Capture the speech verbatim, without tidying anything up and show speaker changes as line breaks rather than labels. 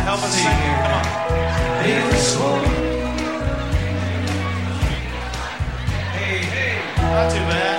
help us sing? Come on. Hey, hey, not too bad.